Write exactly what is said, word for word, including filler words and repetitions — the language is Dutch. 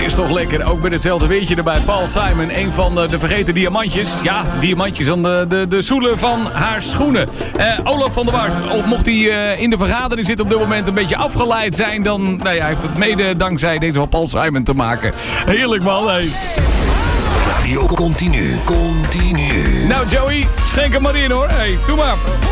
is toch lekker. Ook met hetzelfde weetje erbij. Paul Simon, een van de, de vergeten diamantjes. Ja, de diamantjes aan de, de, de zoelen van haar schoenen. Uh, Olaf van der Wart, mocht hij uh, in de vergadering zitten op dit moment een beetje afgeleid zijn, dan nou ja, heeft het mede dankzij deze van Paul Simon te maken. Heerlijk man, hé. Radio Continu. Continu. Nou Joey, schenk hem maar in hoor. Hey, doe maar.